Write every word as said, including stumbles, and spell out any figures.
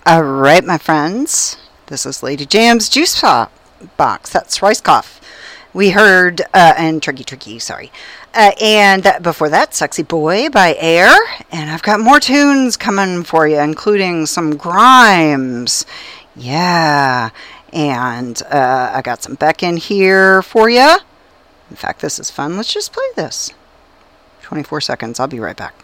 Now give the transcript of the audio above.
All right, my friends. This is Lady Jam's Juice Pop Box. That's Rice Cough. We heard, uh, and Tricky Tricky, sorry. Uh, and before that, Sexy Boy by Air. And I've got more tunes coming for you, including some Grimes. Yeah. And uh, I got some Beck in here for you. In fact, this is fun. Let's just play this. twenty-four seconds. I'll be right back.